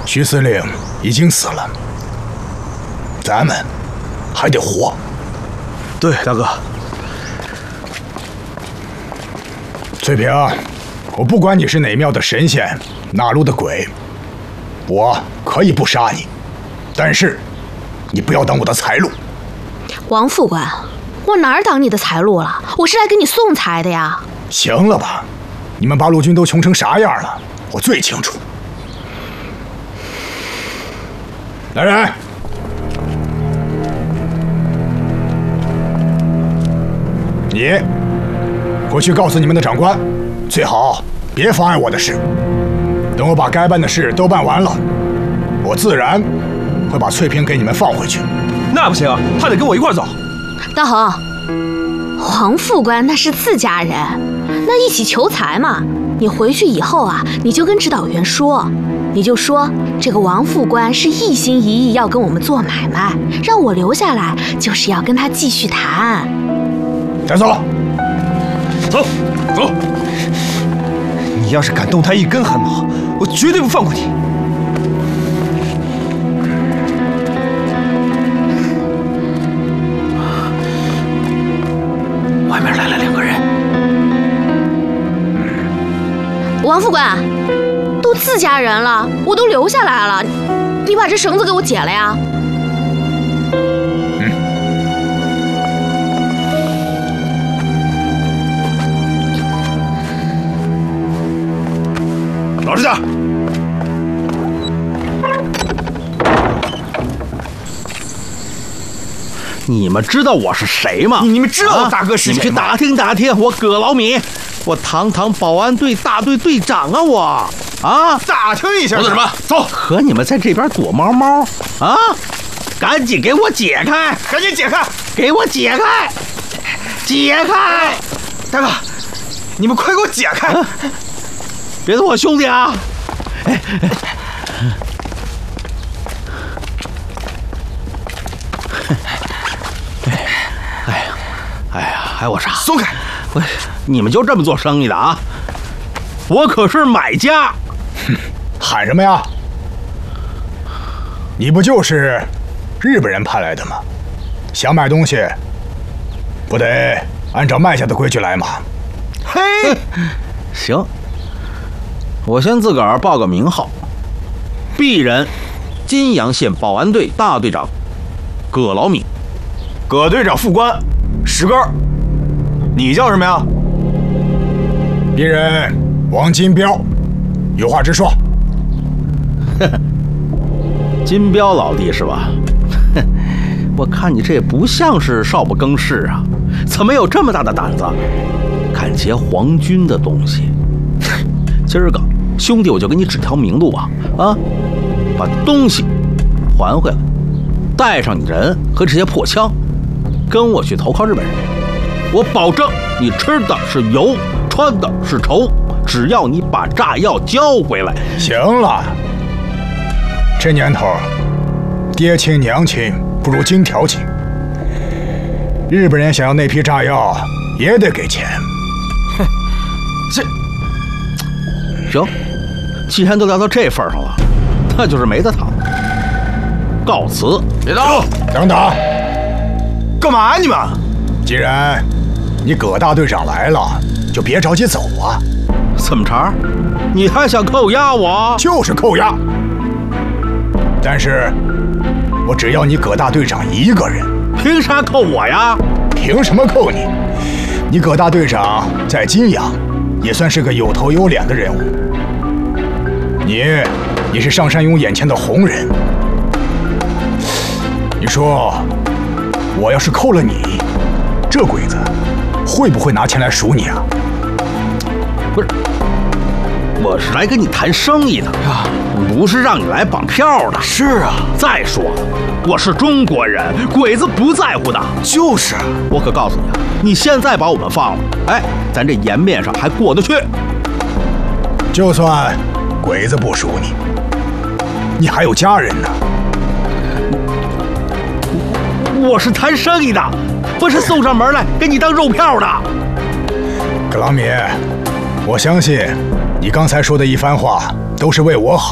徐司令已经死了，咱们还得活。 对，大哥。 翠萍，我不管你是哪庙的神仙，哪路的鬼，我可以不杀你，但是你不要当我的财路。 王副官，我哪儿当你的财路了？我是来给你送财的呀。 行了吧，你们八路军都穷成啥样了，我最清楚。来人，你回去告诉你们的长官，最好别妨碍我的事。等我把该办的事都办完了，我自然会把翠萍给你们放回去。 那不行，他得跟我一块走。 大恒，王副官那是自家人，那一起求财嘛。你回去以后啊，你就跟指导员说，你就说这个王副官是一心一意要跟我们做买卖，让我留下来就是要跟他继续谈。 带走， 走。你要是敢动他一根汗毛，我绝对不放过你。外面来了2个人。 王副官，都自家人了，我都留下来了，你把这绳子给我解了呀。 老实点。 你们知道我是谁吗？ 你们知道我大哥是谁吗？ 你们去打听打听，我葛老米，我堂堂保安队大队队长啊，我啊， 打听一下。 我做什么？走，和你们在这边躲猫猫啊！赶紧给我解开！ 赶紧解开！ 给我解开！解开！ 大哥，你们快给我解开！ 别动我兄弟啊！哎，我啥？ 松开！ 你们就这么做生意的啊？我可是买家。 哼，喊什么呀？你不就是日本人派来的吗？想买东西，不得按照卖家的规矩来吗？ 嘿， 行，我先自个儿报个名号，鄙人金阳县保安队大队长葛老米。 葛队长副官石根，你叫什么呀？ 鄙人王金彪，有话直说。 金彪老弟是吧？我看你这也不像是少不更事啊，怎么有这么大的胆子，敢劫皇军的东西？今儿个兄弟我就给你指条明路啊！把东西还回来，带上你人和这些破枪，跟我去投靠日本人。我保证你吃的是油，穿的是绸，只要你把炸药交回来。 行了，这年头，爹亲娘亲不如金条亲。日本人想要那批炸药，也得给钱。 哼，这行，既然都聊到这份上了，那就是没得谈。告辞。 别动！ 等等， 干嘛你们？ 既然你葛大队长来了，就别着急走啊。 怎么茬？你还想扣押我？ 就是扣押。但是，我只要你葛大队长一个人。 凭啥扣我呀？ 凭什么扣你？你葛大队长在金阳也算是个有头有脸的人物。你是上山勇眼前的红人。你说，我要是扣了你，这鬼子会不会拿钱来赎你啊？ 不是，我是来跟你谈生意的呀，不是让你来绑票的。 是啊， 再说了，我是中国人，鬼子不在乎的。 就是， 我可告诉你啊，你现在把我们放了，咱这颜面上还过得去。 就算鬼子不赎你，你还有家人呢。 我是谈生意的，不是送上门来给你当肉票的。 葛朗米，我相信你刚才说的一番话都是为我好。